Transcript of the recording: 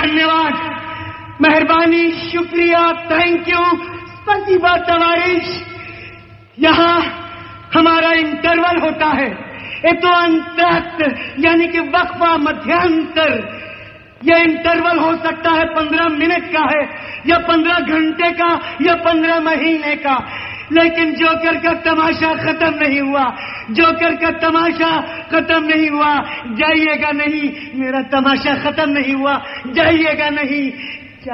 धन्यवाद, मेहरबानी, शुक्रिया, थैंक यू, स्पसीबा तवारिश। यहाँ हमारा इंटरवल होता है, ये तो अंतरक्त यानी कि वक्फा, मध्यांतर। यह इंटरवल हो सकता है 15 मिनट का है, या 15 घंटे का, या 15 महीने का, लेकिन जोकर का तमाशा खत्म नहीं हुआ। जोकर का तमाशा खत्म नहीं हुआ। जाइएगा नहीं, मेरा तमाशा खत्म नहीं हुआ, जाइएगा नहीं।